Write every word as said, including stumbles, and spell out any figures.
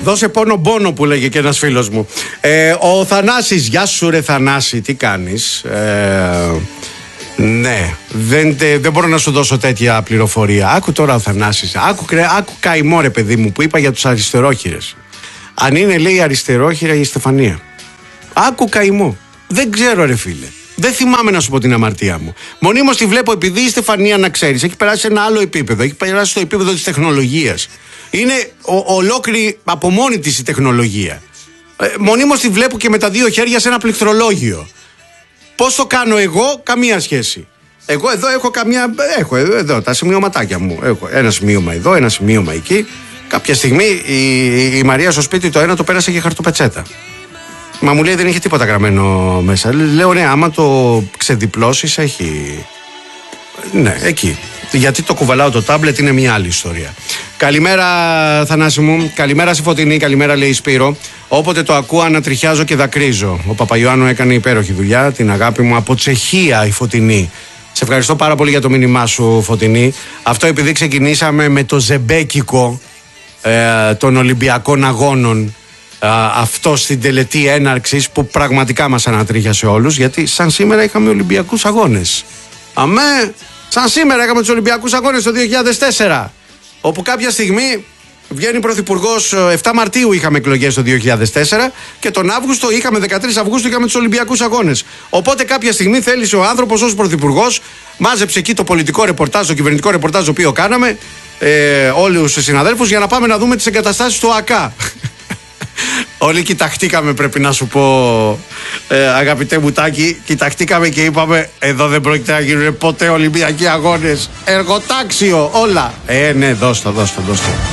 Δώσε πόνο πόνο που λέγε και ένας φίλος μου. ε, Ο Θανάσης, γεια σου ρε Θανάση, τι κάνεις? ε, Ναι, δεν, δεν μπορώ να σου δώσω τέτοια πληροφορία. Άκου τώρα ο Θανάσης. Άκου, άκου καημό ρε παιδί μου που είπα για τους αριστερόχειρες. Αν είναι λέει αριστερόχειρα η Στεφανία. Άκου καημό. Δεν ξέρω ρε φίλε. Δεν θυμάμαι να σου πω την αμαρτία μου. Μονίμως τη βλέπω επειδή η Στεφανία, να ξέρεις, έχει περάσει σε ένα άλλο επίπεδο. Έχει περάσει στο επίπεδο της τεχνολογίας. Είναι ο, ολόκληρη από μόνη της η τεχνολογία. Ε, μονίμως τη βλέπω και με τα δύο χέρια σε ένα πληκτρολόγιο. Πώς το κάνω εγώ, καμία σχέση. Εγώ εδώ έχω καμία. Έχω εδώ τα σημειωματάκια μου. Έχω ένα σημείωμα εδώ, ένα σημείωμα εκεί. Κάποια στιγμή η, η Μαρία στο σπίτι το ένα το πέρασε και χαρτοπετσέτα. Μα μου λέει δεν είχε τίποτα γραμμένο μέσα. Λέω ναι, άμα το ξεδιπλώσεις έχει. Ναι, εκεί. Γιατί το κουβαλάω το τάμπλετ είναι μια άλλη ιστορία. Καλημέρα Θανάση μου. Καλημέρα στη Φωτεινή. Καλημέρα λέει Σπύρο. Όποτε το ακούω ανατριχιάζω και δακρύζω. Ο Παπαϊωάννου έκανε υπέροχη δουλειά. Την αγάπη μου από Τσεχία η Φωτεινή. Σε ευχαριστώ πάρα πολύ για το μήνυμά σου Φωτεινή. Αυτό επειδή ξεκινήσαμε με το ζεμπέκικο ε, των Ολυμπιακών Αγώνων. Uh, αυτό στην τελετή έναρξης που πραγματικά μας ανατρίχιασε όλους, γιατί σαν σήμερα είχαμε Ολυμπιακούς Αγώνες. Αμέ, σαν σήμερα είχαμε τους Ολυμπιακούς Αγώνες το δύο χιλιάδες τέσσερα, όπου κάποια στιγμή βγαίνει πρωθυπουργός. εφτά Μαρτίου είχαμε εκλογές το δύο χιλιάδες τέσσερα και τον Αύγουστο είχαμε, δεκατρείς Αυγούστου είχαμε τους Ολυμπιακούς Αγώνες. Οπότε κάποια στιγμή θέλησε ο άνθρωπος ως πρωθυπουργός, μάζεψε εκεί το πολιτικό ρεπορτάζ, το κυβερνητικό ρεπορτάζ το οποίο κάναμε, ε, όλους τους συναδέλφους, για να πάμε να δούμε τις εγκαταστάσεις του ΑΚΑ. Όλοι κοιταχτήκαμε, πρέπει να σου πω, ε, αγαπητέ μου Τάκη, κοιταχτήκαμε και είπαμε εδώ δεν πρόκειται να γίνουν ποτέ Ολυμπιακοί Αγώνες. Εργοτάξιο όλα. Ε ναι, δώστε, δώστε, δώστε.